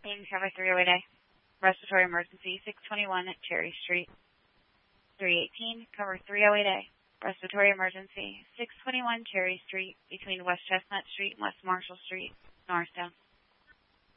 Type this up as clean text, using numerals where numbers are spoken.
Being cover 308A. Respiratory emergency, 621 Cherry Street. 318, cover 308A. Respiratory emergency, 621 Cherry Street, between West Chestnut Street and West Marshall Street, Norristown.